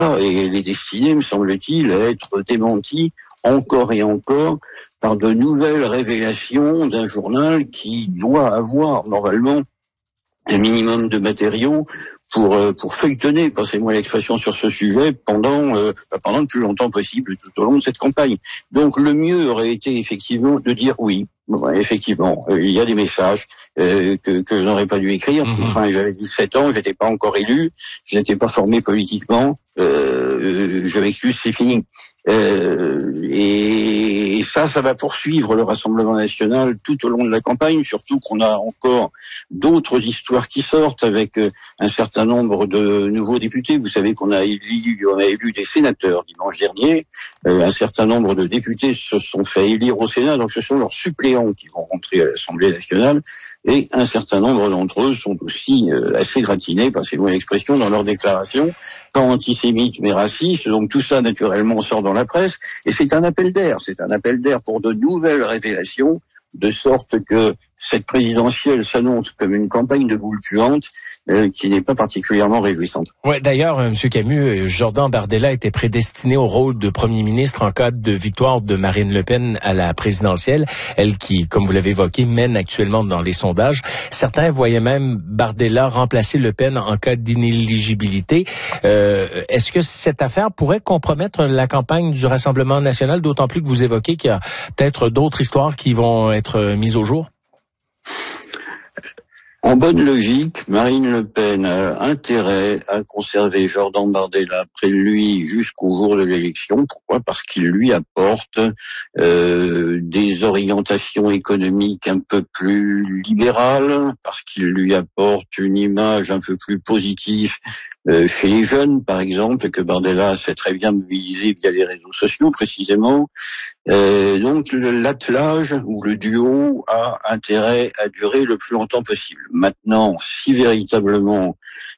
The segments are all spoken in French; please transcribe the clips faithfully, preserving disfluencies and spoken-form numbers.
et elle est destinée, me semble-t-il, à être démentie encore et encore par de nouvelles révélations d'un journal qui doit avoir normalement un minimum de matériaux pour euh, pour feuilletonner, passez-moi l'expression, sur ce sujet pendant euh, pendant le plus longtemps possible tout au long de cette campagne. Donc le mieux aurait été effectivement de dire oui. Ouais, effectivement, euh, il y a des messages euh, que, que je n'aurais pas dû écrire. Mmh. Enfin, j'avais dix-sept ans, j'étais pas encore élu, je n'étais pas formé politiquement. Euh, je m'excuse, c'est fini. Euh, et, et ça, ça va poursuivre le Rassemblement national tout au long de la campagne, surtout qu'on a encore d'autres histoires qui sortent avec euh, un certain nombre de nouveaux députés. Vous savez qu'on a élu, on a élu des sénateurs dimanche dernier. Euh, un certain nombre de députés se sont fait élire au Sénat, donc ce sont leurs suppléants qui vont rentrer à l'Assemblée nationale. Et un certain nombre d'entre eux sont aussi euh, assez gratinés, passez-moi l'expression, dans leurs déclarations, pas antisémites mais racistes. Donc tout ça, naturellement, sort dans la presse, et c'est un appel d'air, c'est un appel d'air pour de nouvelles révélations, de sorte que cette présidentielle s'annonce comme une campagne de boule puante euh, qui n'est pas particulièrement réjouissante. Ouais, d'ailleurs, euh, M. Camus, Jordan Bardella était prédestiné au rôle de Premier ministre en cas de victoire de Marine Le Pen à la présidentielle, elle qui, comme vous l'avez évoqué, mène actuellement dans les sondages. Certains voyaient même Bardella remplacer Le Pen en cas d'inéligibilité. Euh, est-ce que cette affaire pourrait compromettre la campagne du Rassemblement national, d'autant plus que vous évoquez qu'il y a peut-être d'autres histoires qui vont être mises au jour? En bonne logique, Marine Le Pen a intérêt à conserver Jordan Bardella près de lui jusqu'au jour de l'élection. Pourquoi ? Parce qu'il lui apporte euh, des orientations économiques un peu plus libérales, parce qu'il lui apporte une image un peu plus positive euh, chez les jeunes, par exemple, que Bardella sait très bien mobiliser via les réseaux sociaux, précisément. Euh, donc l'attelage ou le duo a intérêt à durer le plus longtemps possible. Maintenant, si véritablement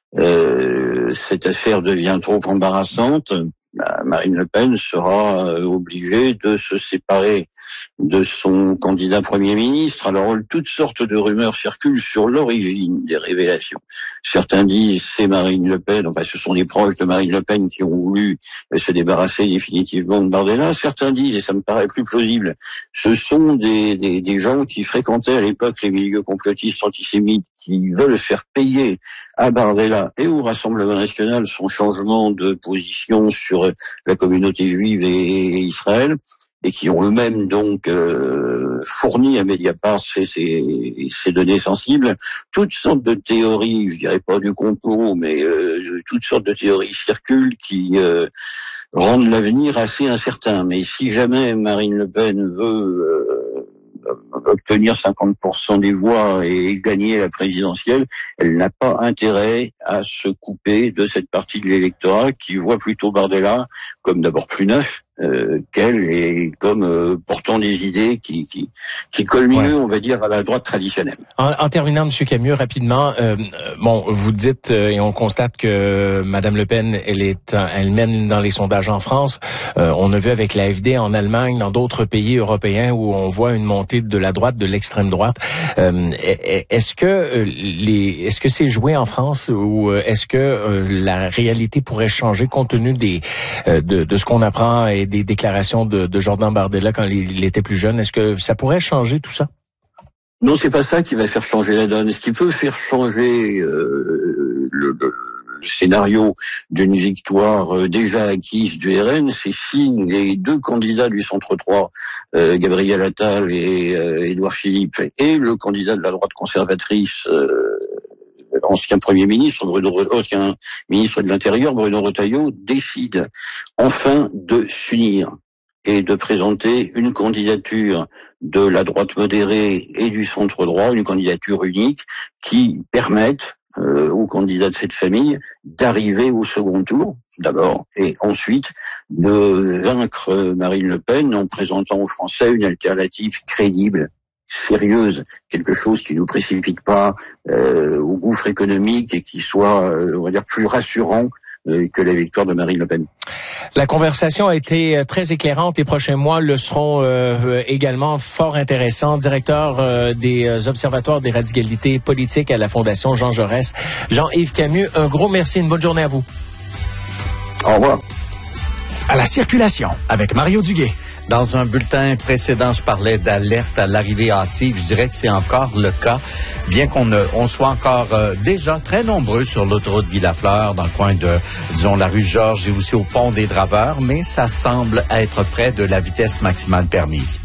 euh, cette affaire devient trop embarrassante, bah, Marine Le Pen sera euh, obligée de se séparer de son candidat Premier ministre. Alors, toutes sortes de rumeurs circulent sur l'origine des révélations. Certains disent c'est Marine Le Pen, enfin ce sont les proches de Marine Le Pen qui ont voulu se débarrasser définitivement de Bardella. Certains disent, et ça me paraît plus plausible, ce sont des, des, des gens qui fréquentaient à l'époque les milieux complotistes antisémites, qui veulent faire payer à Bardella et au Rassemblement national son changement de position sur la communauté juive et Israël, et qui ont eux-mêmes donc euh, fourni à Mediapart ces, ces, ces données sensibles. Toutes sortes de théories, je dirais pas du complot, mais euh, toutes sortes de théories circulent qui euh, rendent l'avenir assez incertain. Mais si jamais Marine Le Pen veut euh, obtenir cinquante pour cent des voix et gagner la présidentielle, elle n'a pas intérêt à se couper de cette partie de l'électorat qui voit plutôt Bardella comme d'abord plus neuf euh, qu'elle et comme euh, portant des idées qui qui qui collent mieux, ouais, on va dire, à la droite traditionnelle. En, en terminant, M. Camus, rapidement, euh, bon, vous dites euh, et on constate que Mme Le Pen, elle est, elle mène dans les sondages en France. Euh, on a vu avec l'A F D en Allemagne, dans d'autres pays européens où on voit une montée de la droite, de l'extrême droite. Euh, est-ce que les, est-ce que c'est joué en France ou est-ce que euh, la réalité pourrait changer compte tenu des euh, de, de ce qu'on apprend et des déclarations de, de Jordan Bardella quand il était plus jeune? Est-ce que ça pourrait changer tout ça? Non, c'est pas ça qui va faire changer la donne. Ce qui peut faire changer euh, le, le, le scénario d'une victoire euh, déjà acquise du R N, c'est si les deux candidats du centre trois, euh, Gabriel Attal et euh, Édouard Philippe, et le candidat de la droite conservatrice, euh, ancien Premier ministre, Bruno, ancien ministre de l'Intérieur, Bruno Retailleau, décide enfin de s'unir et de présenter une candidature de la droite modérée et du centre droit, une candidature unique qui permette euh, aux candidats de cette famille d'arriver au second tour, d'abord, et ensuite de vaincre Marine Le Pen en présentant aux Français une alternative crédible, sérieuse, quelque chose qui nous précipite pas euh, au gouffre économique et qui soit, euh, on va dire, plus rassurant euh, que la victoire de Marine Le Pen. La conversation a été très éclairante. Les prochains mois le seront euh, également fort intéressants. Directeur euh, des observatoires des radicalités politiques à la Fondation Jean Jaurès, Jean-Yves Camus, un gros merci, une bonne journée à vous. Au revoir. À la circulation, avec Mario Duguay. Dans un bulletin précédent, je parlais d'alerte à l'arrivée hâtive. Je dirais que c'est encore le cas, bien qu'on ne, on soit encore euh, déjà très nombreux sur l'autoroute Ville-Lafleur, dans le coin de, disons, la rue Georges et aussi au pont des Draveurs, mais ça semble être près de la vitesse maximale permise.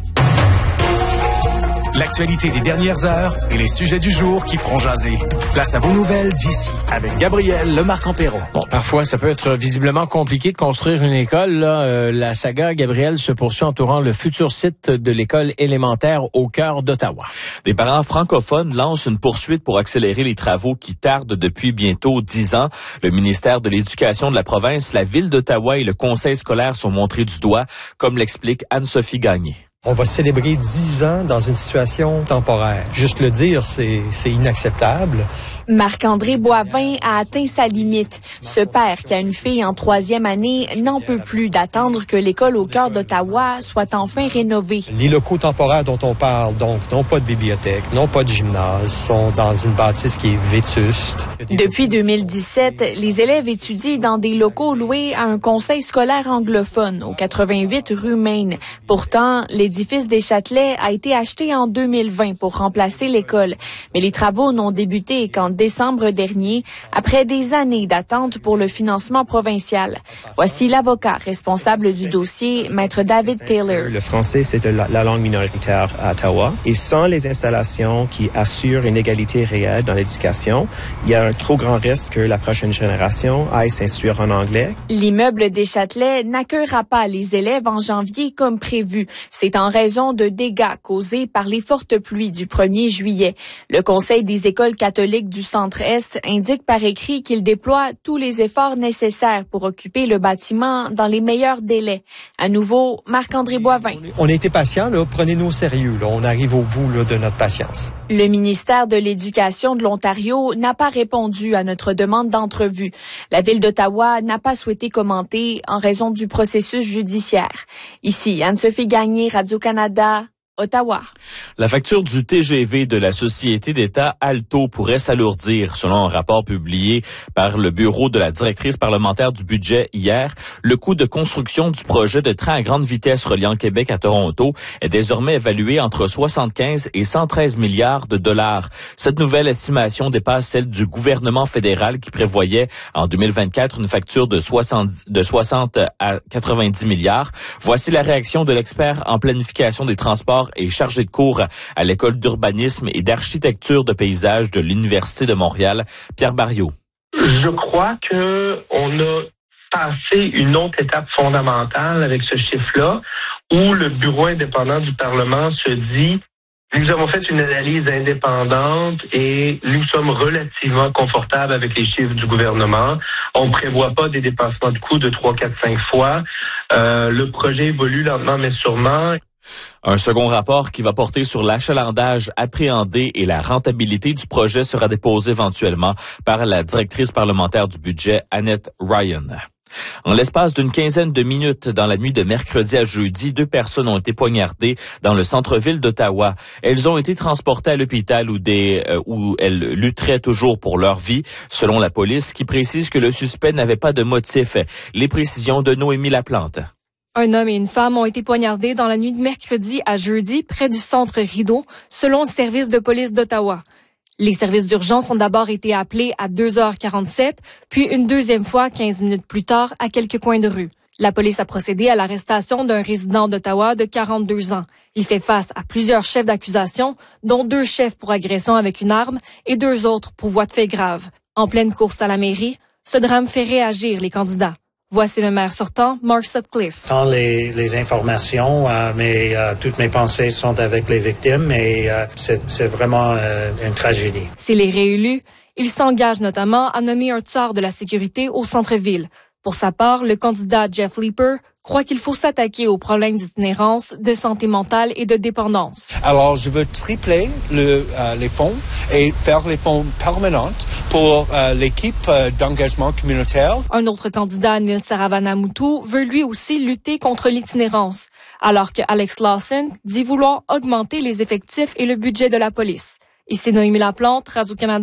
L'actualité des dernières heures et les sujets du jour qui feront jaser. Place à vos nouvelles d'ici avec Gabriel Lemarque-Empéron. Bon, parfois, ça peut être visiblement compliqué de construire une école. Là, euh, la saga, Gabriel, se poursuit entourant le futur site de l'école élémentaire au cœur d'Ottawa. Des parents francophones lancent une poursuite pour accélérer les travaux qui tardent depuis bientôt dix ans. Le ministère de l'Éducation de la province, la Ville d'Ottawa et le conseil scolaire sont montrés du doigt, comme l'explique Anne-Sophie Gagné. On va célébrer dix ans dans une situation temporaire. Juste le dire, c'est, c'est inacceptable. Marc-André Boivin a atteint sa limite. Ce père qui a une fille en troisième année n'en peut plus d'attendre que l'école au cœur d'Ottawa soit enfin rénovée. Les locaux temporaires dont on parle, donc, n'ont pas de bibliothèque, n'ont pas de gymnase, sont dans une bâtisse qui est vétuste. Depuis deux mille dix-sept, les élèves étudient dans des locaux loués à un conseil scolaire anglophone au quatre-vingt-huit rue Maine. Pourtant, l'édifice des Châtelets a été acheté en deux mille vingt pour remplacer l'école. Mais les travaux n'ont débuté qu'en décembre dernier, après des années d'attente pour le financement provincial. Voici l'avocat responsable du dossier, Maître David Taylor. Le français, c'est la, la langue minoritaire à Ottawa. Et sans les installations qui assurent une égalité réelle dans l'éducation, il y a un trop grand risque que la prochaine génération aille s'instruire en anglais. L'immeuble des Châtelets n'accueillera pas les élèves en janvier comme prévu. C'est en raison de dégâts causés par les fortes pluies du premier juillet. Le Conseil des écoles catholiques du Centre-Est indique par écrit qu'il déploie tous les efforts nécessaires pour occuper le bâtiment dans les meilleurs délais. À nouveau, Marc-André Boivin. On a été patient, là. Prenez-nous au sérieux, là. On arrive au bout, là, de notre patience. Le ministère de l'Éducation de l'Ontario n'a pas répondu à notre demande d'entrevue. La Ville d'Ottawa n'a pas souhaité commenter en raison du processus judiciaire. Ici, Anne-Sophie Gagné, Radio-Canada, Ottawa. La facture du T G V de la Société d'État Alto pourrait s'alourdir, selon un rapport publié par le bureau de la directrice parlementaire du budget hier. Le coût de construction du projet de train à grande vitesse reliant Québec à Toronto est désormais évalué entre soixante-quinze et cent treize milliards de dollars. Cette nouvelle estimation dépasse celle du gouvernement fédéral qui prévoyait en deux mille vingt-quatre une facture de soixante, de soixante à quatre-vingt-dix milliards. Voici la réaction de l'expert en planification des transports et chargé de cours à l'École d'urbanisme et d'architecture de paysage de l'Université de Montréal, Pierre Barriot. Je crois que on a passé une autre étape fondamentale avec ce chiffre-là, où le bureau indépendant du Parlement se dit nous avons fait une analyse indépendante et nous sommes relativement confortables avec les chiffres du gouvernement. On ne prévoit pas des dépassements de coûts de trois, quatre, cinq fois. Euh, le projet évolue lentement mais sûrement. Un second rapport qui va porter sur l'achalandage appréhendé et la rentabilité du projet sera déposé éventuellement par la directrice parlementaire du budget, Annette Ryan. En l'espace d'une quinzaine de minutes dans la nuit de mercredi à jeudi, deux personnes ont été poignardées dans le centre-ville d'Ottawa. Elles ont été transportées à l'hôpital où, des, euh, où elles lutteraient toujours pour leur vie, selon la police, qui précise que le suspect n'avait pas de motif. Les précisions de Noémie Laplante. Un homme et une femme ont été poignardés dans la nuit de mercredi à jeudi près du centre Rideau, selon le service de police d'Ottawa. Les services d'urgence ont d'abord été appelés à deux heures quarante-sept, puis une deuxième fois quinze minutes plus tard à quelques coins de rue. La police a procédé à l'arrestation d'un résident d'Ottawa de quarante-deux ans. Il fait face à plusieurs chefs d'accusation, dont deux chefs pour agression avec une arme et deux autres pour voies de fait graves. En pleine course à la mairie, ce drame fait réagir les candidats. Voici le maire sortant, Mark Sutcliffe. Quand les, les informations, euh, mais euh, toutes mes pensées sont avec les victimes et euh, c'est, c'est vraiment euh, une tragédie. S'il est réélu, il s'engage notamment à nommer un tsar de la sécurité au centre-ville. Pour sa part, le candidat Jeff Leeper croit qu'il faut s'attaquer aux problèmes d'itinérance, de santé mentale et de dépendance. Alors, je veux tripler le, euh, les fonds et faire les fonds permanents pour euh, l'équipe euh, d'engagement communautaire. Un autre candidat, Neil Saravanamoutou, veut lui aussi lutter contre l'itinérance, alors que Alex Lawson dit vouloir augmenter les effectifs et le budget de la police. Ici Noémie Laplante, Radio-Canada,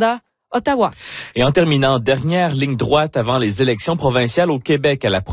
Ottawa. Et en terminant, dernière ligne droite avant les élections provinciales au Québec à la